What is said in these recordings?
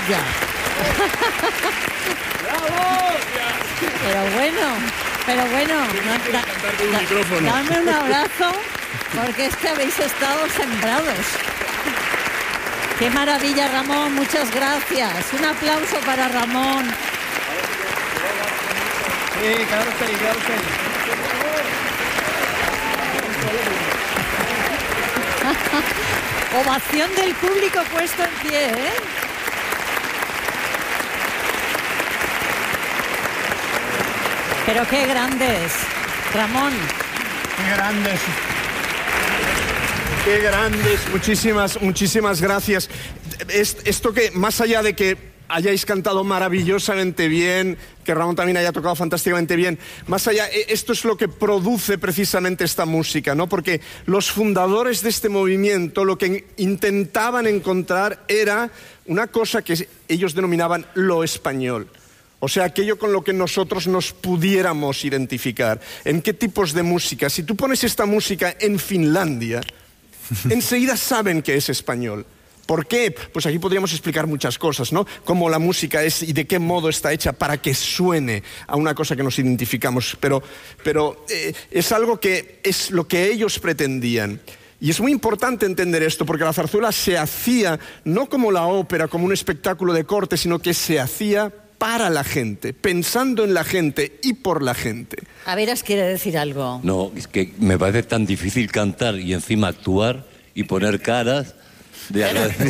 maravilla. Pero bueno, dame un abrazo, porque es que habéis estado sembrados. Qué maravilla, Ramón, muchas gracias. Un aplauso para Ramón. Sí, claro que sí. Ovación del público puesto en pie, ¿eh? Pero qué grandes, Ramón. Qué grandes. Muchísimas gracias. Esto que, más allá de que hayáis cantado maravillosamente bien, que Ramón también haya tocado fantásticamente bien, más allá, esto es lo que produce precisamente esta música, ¿no? Porque los fundadores de este movimiento lo que intentaban encontrar era una cosa que ellos denominaban lo español. O sea, aquello con lo que nosotros nos pudiéramos identificar. ¿En qué tipos de música? Si tú pones esta música en Finlandia, enseguida saben que es español. ¿Por qué? Pues aquí podríamos explicar muchas cosas, ¿no? Cómo la música es y de qué modo está hecha para que suene a una cosa que nos identificamos. Pero es algo que es lo que ellos pretendían. Y es muy importante entender esto, porque la zarzuela se hacía no como la ópera, como un espectáculo de corte, sino que se hacía para la gente, pensando en la gente y por la gente. Averas quiere decir algo. No, es que me parece tan difícil cantar y encima actuar y poner caras de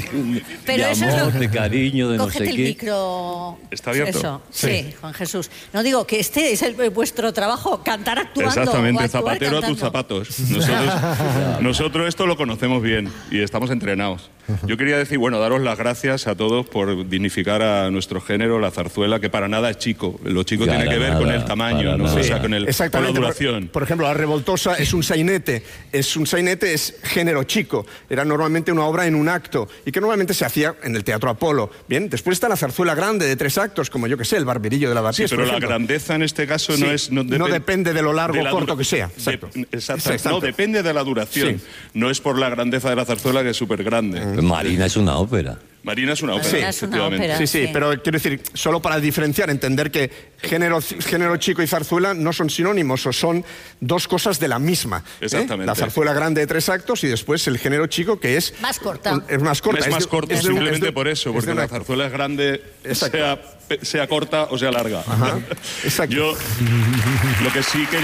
amor, de cariño, de no sé qué. Cógete el micro. ¿Está abierto? Eso, sí, Juan Jesús. No digo que este es vuestro trabajo, cantar actuando. Exactamente, actuar zapatero cantando. a tus zapatos. Nosotros esto lo conocemos bien y estamos entrenados. Yo quería decir, daros las gracias a todos por dignificar a nuestro género, la zarzuela, que para nada es chico. Lo chico tiene que ver con el tamaño, ¿no? O sea, con la duración. Por ejemplo, la Revoltosa es un sainete. Un sainete es género chico. Era normalmente una obra en un acto y que normalmente se hacía en el Teatro Apolo. Bien, después está la zarzuela grande de 3 actos, como yo que sé, el Barberillo de Lavapiés. Sí, pero la grandeza en este caso no depende de lo largo o corto que sea. Exacto. No, depende de la duración. Sí. No es por la grandeza de la zarzuela, que es súper grande. Marina es una ópera. Marina es una ópera, sí, efectivamente. Sí, pero quiero decir, solo para diferenciar, entender que género chico y zarzuela no son sinónimos, o son dos cosas de la misma. Exactamente. La zarzuela grande de 3 actos y después el género chico, que es... Más corta. Es más corta. Es más corta, simplemente por eso, porque la zarzuela es grande, sea corta o sea larga. Ajá. Exacto. Yo lo que sí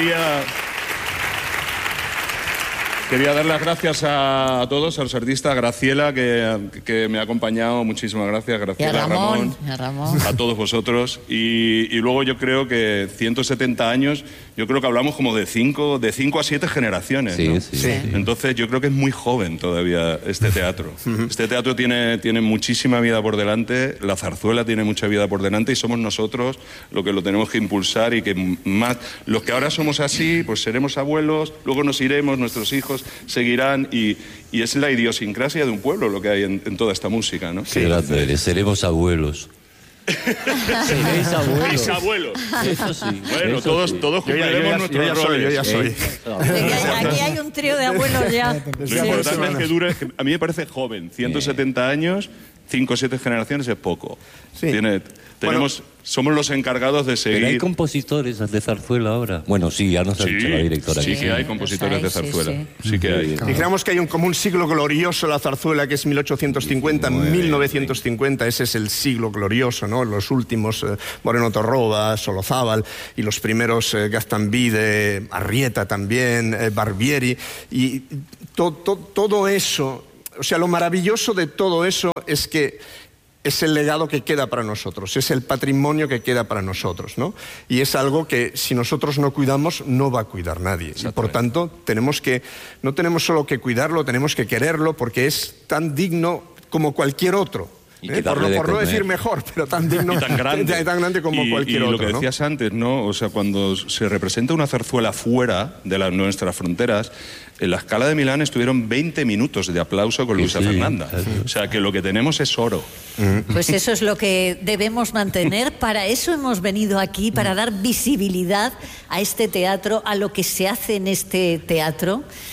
Quería dar las gracias a todos, a los artistas, a Graciela, que me ha acompañado, muchísimas gracias, Graciela, a Ramón, a todos vosotros. Y luego yo creo que 170 años, yo creo que hablamos como de 5 a 7 generaciones, sí, ¿no? sí. Entonces yo creo que es muy joven todavía este teatro. Este teatro tiene muchísima vida por delante, la zarzuela tiene mucha vida por delante y somos nosotros los que lo tenemos que impulsar y que más, los que ahora somos así, pues seremos abuelos, luego nos iremos, nuestros hijos seguirán y es la idiosincrasia de un pueblo lo que hay en toda esta música, ¿no? Sí, seremos abuelos. Seréis abuelos. Bisabuelos. Eso sí. Bueno, todos cumpliremos nuestros roles. Yo ya soy. Aquí hay un trío de abuelos ya. Lo importante es que dure, a mí me parece joven, 170 años, 5 o 7 generaciones es poco. Sí. Somos los encargados de seguir. Pero hay compositores de zarzuela ahora. Bueno, sí, ya nos ha dicho la directora. Sí, que hay compositores de zarzuela. Sí que hay. Dijéramos que hay como un siglo glorioso la zarzuela, que es 1850, 1950. Ese es el siglo glorioso, ¿no? Los últimos Moreno Torroba, Solozábal y los primeros Gaztambide, Arrieta también, Barbieri. Y todo eso, o sea, lo maravilloso de todo eso es que es el legado que queda para nosotros, es el patrimonio que queda para nosotros, ¿no? Y es algo que si nosotros no cuidamos, no va a cuidar nadie. Y por tanto, no tenemos solo que cuidarlo, tenemos que quererlo, porque es tan digno como cualquier otro. Por no decir mejor, pero tan digno y tan grande como cualquier otro. Y lo que decías antes, ¿no? O sea, cuando se representa una zarzuela fuera de nuestras fronteras, en la Scala de Milán estuvieron 20 minutos de aplauso con Luisa Fernanda. O sea, que lo que tenemos es oro. Pues eso es lo que debemos mantener. Para eso hemos venido aquí, para dar visibilidad a este teatro, a lo que se hace en este teatro.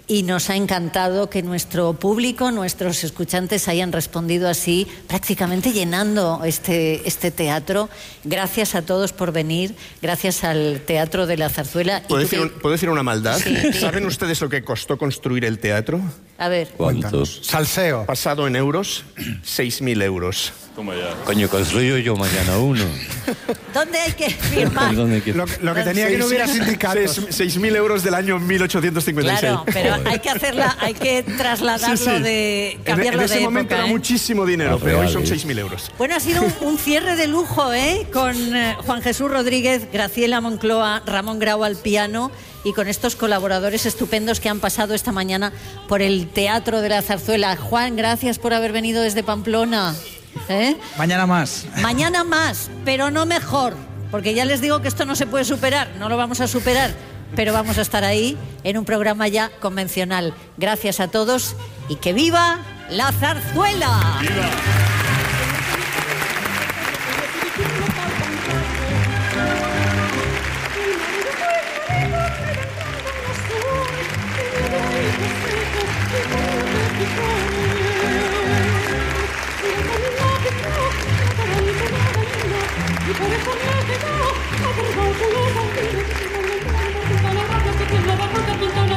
y nos ha encantado que nuestro público, nuestros escuchantes hayan respondido así, prácticamente llenando este teatro. Gracias a todos por venir, gracias al Teatro de la Zarzuela. ¿Puedo decir una maldad? Sí. ¿Saben ustedes lo que costó construir el teatro? A ver. ¿Cuántos? Salseo. Pasado en euros, 6.000 euros. Toma ya. Coño, construyo yo mañana uno. ¿Dónde hay que firmar? ¿Dónde que- Lo que tenía que no hubiera sindicatos. 6.000 euros del año 1856. Claro, pero hay que hacerla, hay que trasladarlo de cambiarlo en ese de momento época, era muchísimo dinero, Los pero hoy son reales. 6.000 euros. Bueno, ha sido un cierre de lujo, con Juan Jesús Rodríguez, Graciela Moncloa, Ramón Grau al piano y con estos colaboradores estupendos que han pasado esta mañana por el Teatro de la Zarzuela. Juan, gracias por haber venido desde Pamplona. Mañana más. Mañana más, pero no mejor, porque ya les digo que esto no se puede superar, no lo vamos a superar, pero vamos a estar ahí en un programa ya convencional. Gracias a todos y que viva la zarzuela. ¡Viva!